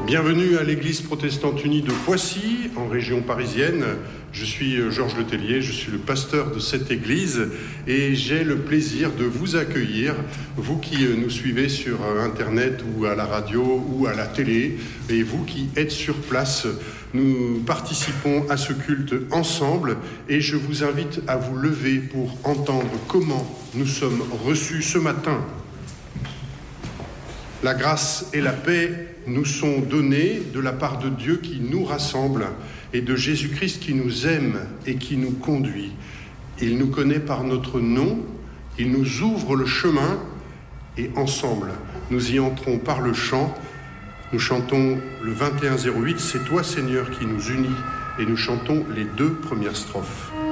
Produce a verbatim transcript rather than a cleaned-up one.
Bienvenue à l'église protestante unie de Poissy, en région parisienne. Je suis Georges Letellier, je suis le pasteur de cette église et j'ai le plaisir de vous accueillir, vous qui nous suivez sur Internet ou à la radio ou à la télé, et vous qui êtes sur place. Nous participons à ce culte ensemble et je vous invite à vous lever pour entendre comment nous sommes reçus ce matin. La grâce et la paix nous sont données de la part de Dieu qui nous rassemble et de Jésus-Christ qui nous aime et qui nous conduit. Il nous connaît par notre nom, il nous ouvre le chemin et ensemble, nous y entrons par le chant. Nous chantons le vingt et un zéro huit, c'est toi Seigneur qui nous unis et nous chantons les deux premières strophes.